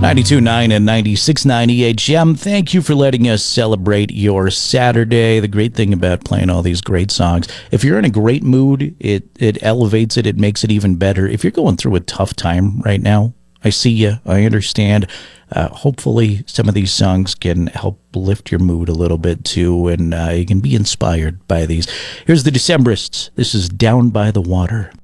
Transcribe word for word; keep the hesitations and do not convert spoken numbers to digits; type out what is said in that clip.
ninety-two point nine and ninety-six point nine E H M. Thank you for letting us celebrate your Saturday. The great thing about playing all these great songs, if you're in a great mood, it, it elevates it. It makes it even better. If you're going through a tough time right now, I see you. I understand. Uh, hopefully some of these songs can help lift your mood a little bit too, and uh, you can be inspired by these. Here's the Decemberists. This is Down by the Water.